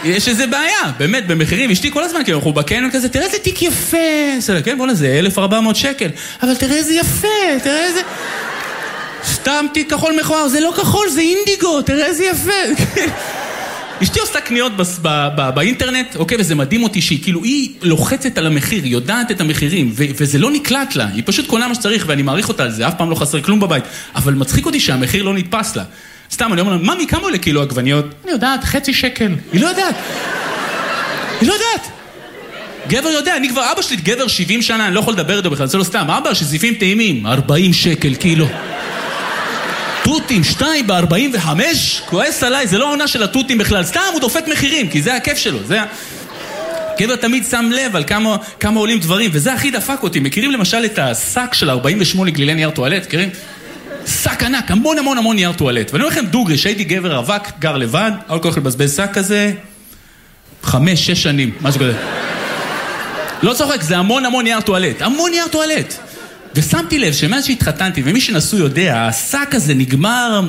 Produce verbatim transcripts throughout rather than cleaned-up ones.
יש איזה בעיה, באמת, במחירים, אשתי כל הזמן, כאילו, אנחנו בקניון כזה, תראה איזה תיק יפה, כן, בוא לזה, אלף וארבע מאות שקל, אבל תראה איזה יפה, תראה איזה... סתם תיק כחול מכוער, זה לא כחול, זה אינדיגו, תראה איזה יפה. אשתי עושה קניות באינטרנט, אוקיי, וזה מדהים אותי שהיא, כאילו, היא לוחצת על המחיר, היא יודעת את המחירים, וזה לא נקלט לה, היא פשוט קונה מה שצריך, ואני מעריך אותה על זה, אף פעם לא חסר כלום בבית, אבל מצחיק אותי שהמחיר לא נתפס לה. סתם, אני אומר לה, ממי, כמה עולה קילו עגבניות? אני יודעת, חצי שקל. היא לא יודעת. היא לא יודעת. גבר יודע, אני כבר, אבא שלי גבר שבעים שנה, אני לא יכול לדבר איתו בכלל, זה לא סתם, אבא שזיפים טעימים, ארבעים שקל קילו. טוטים, שתיים ב-ארבעים וחמש, כועס עליי, זה לא העונה של הטוטים בכלל, סתם הוא דופק מחירים, כי זה הכיף שלו, זה... גבר תמיד שם לב על כמה, כמה עולים דברים, וזה הכי דפק אותי. מכירים למשל את השק של ארבעים ושמונה גלילי נייר טואלט, מכירים? שק ענק, המון המון המון נייר טואלט. ואני אומר לכם דוגרי, שהייתי גבר רווק, גר לבד, היה כל כך לבזבז שק כזה, חמש, שש שנים, משהו כזה. לא צוחק, זה המון המון נייר טואלט, המון נייר טואלט. ושמתי לב שמאז שהתחתנתי, ומי שנסו יודע, השק הזה נגמר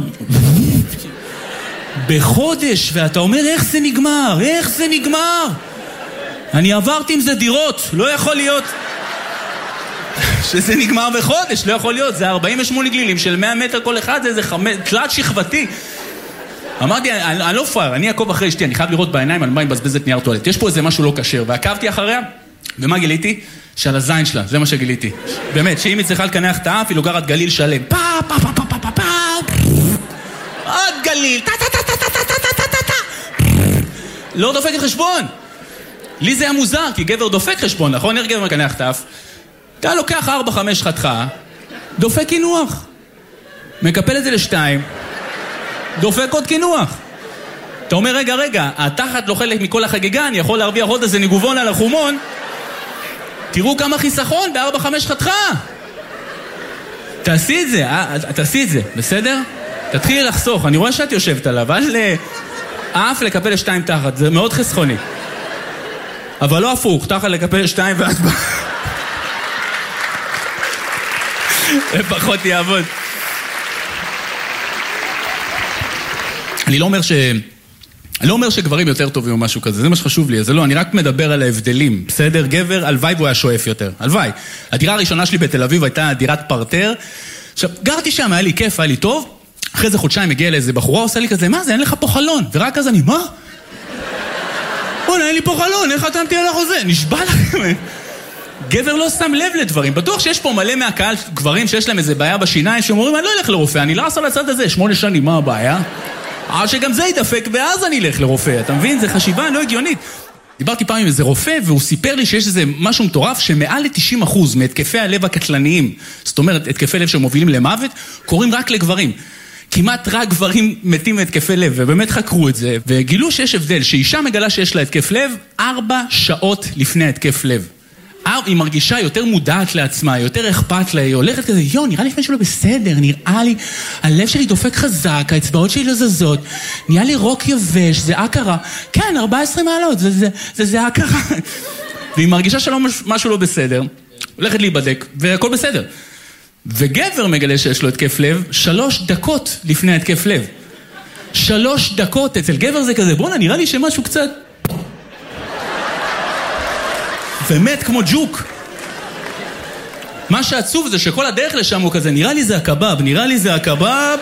בחודש, ואתה אומר, איך זה נגמר? איך זה נגמר? אני עברתי עם זה דירות, לא יכול להיות שזה נגמר בחודש, לא יכול להיות, זה ארבעים ושמונה גלילים של מאה מטר כל אחד, זה איזה חמש, תלת שכבתי. אמרתי, אני, אני לא פאר, אני אעקוב אחרי אשתי, אני חייב לראות בעיניים על מה היא מבזבזת נייר טואלט. יש פה איזה משהו לא קשר, ועקבתי אחריה, ומה גיליתי? שעל הזין שלה, זה מה שגיליתי. באמת, שאם היא צריכה לקנח את האף, היא לוגרת גליל שלם. פה, פה, פה, פה, פה, פה, פה, עוד גליל, טה, טה, טה, טה, טה, טה, טה, טה, טה. לא דופק חשבון. לי זה היה מוזר, כי גבר דופק חשבון, נכון? איך גבר מקנח את האף? אתה לוקח ארבע, חמש חתכה, דופק כינוח. מקפל את זה לשתיים, דופק עוד כינוח. אתה אומר, רגע, רגע, התחת לא חלק מכל החגיגה, אני יכול להרוויח עוד איזה ניגובון על החומון. תראו כמה חיסכון בארבע, חמש חתכה. תעשי את זה, אה, תעשי את זה, בסדר? תתחילי לחסוך, אני רואה שאת יושבת עליו, אל אף לקפל לשתיים תחת, זה מאוד חסכוני. אבל לא הפוך, תחת לקפל לשתיים ואת בא... לפחות יעבוד. אני לא אומר ש... אני לא אומר שגברים יותר טובים או משהו כזה, זה מה שחשוב לי, זה לא, אני רק מדבר על ההבדלים, בסדר? גבר, הלוואי והוא היה שואף יותר, הלוואי. הדירה הראשונה שלי בתל אביב הייתה דירת פרטר, עכשיו, גרתי שם, היה לי כיף, היה לי טוב, אחרי זה חודשיים הגיע לאיזה בחורה, עושה לי כזה, מה זה, אין לך פה חלון, ורק אז אני, מה? בוא'נה, אין לי פה חלון, איך חתמתי על החוזה? נשבע לכם. גבר לא שם לב לדברים, בטוח שיש פה מלא מהקהל גברים שיש להם איזה בעיה בשיניים, שאומרים, אני לא אלך לרופא, אני לא אעשה לצד הזה, שמונה שנים, מה הבעיה? אבל שגם זה ידפק, ואז אני אלך לרופא, אתה מבין? זה חשיבה לא הגיונית. דיברתי פעם עם איזה רופא, והוא סיפר לי שיש איזה משהו מטורף, שמעל ל-תשעים אחוז מהתקפי הלב הקטלניים, זאת אומרת, התקפי לב שמובילים למוות, קורים רק לגברים. כמעט רק גברים מתים מהתקפי לב, ובאמת חקרו את זה, וגילו שיש הבדל, שאישה מגלה שיש לה התקף לב, ארבע שעות לפני התקף לב. היא מרגישה יותר מודעת לעצמה, יותר אכפת לה, היא הולכת כזה, יו, נראה לי לפני שלא בסדר, נראה לי, הלב שלי דופק חזק, האצבעות שלי לא זזות, נראה לי רוק יבש, זה הכרה, כן, ארבע עשרה מעלות, זה, זה, זה, זה הכרה. והיא מרגישה שלא משהו לא בסדר, הולכת להיבדק, והכל בסדר. וגבר מגלה שיש לו התקף לב, שלוש דקות לפני התקף לב. שלוש דקות, אצל גבר זה כזה, בוא'נה, נראה לי שמשהו קצת... ומת כמו ג'וק. מה שעצוב זה שכל הדרך לשם הוא כזה, נראה לי זה הקבב, נראה לי זה הקבב.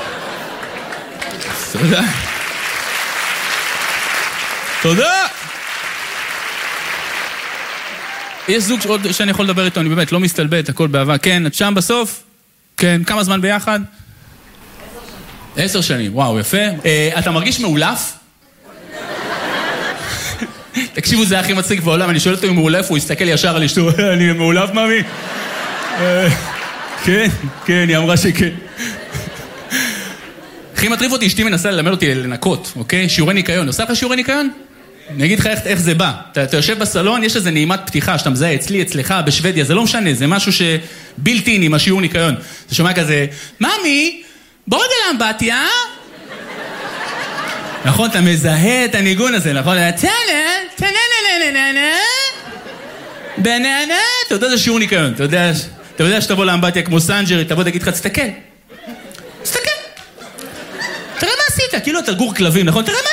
תודה. תודה. יש זוג שאני יכול לדבר איתו, אני באמת לא מסתלבט, הכל באהבה. כן, את שם בסוף? כן, כמה זמן ביחד? עשר שנים, וואו, יפה. אתה מרגיש מאולף? תקשיבו, זה הכי מצחיק בעולם, אני שואל אותו אם הוא מאולף, הוא יסתכל ישר על אשתו, אני מאולף, מאמי? כן, כן, היא אמרה שכן. הכי מטריף אותי, אשתי מנסה ללמד אותי לנקות, אוקיי? שיעורי ניקיון, עושה לך שיעורי ניקיון? אני אגיד לך איך זה בא. אתה יושב בסלון, יש איזה נעימת פתיחה, שאתה מזהה אצלי, אצלך, בשוודיה, זה לא משנה, זה משהו שבלתי עם השיעור ניקיון. אתה שומע כזה, מאמי, בוא רגע לאמבטיה. נכון, אתה מזהה את הניגון הזה, נכון? תנה, תנה, ננה, ננה, ננה, בננה, אתה יודע, זה שיעור ניקיון, אתה יודע, אתה יודע שתבוא לאמבטיה כמו סנג'ר, תבוא תגיד לך, תסתכל. תסתכל. תראה מה עשית, כאילו אתה גור כלבים, נכון? תראה מה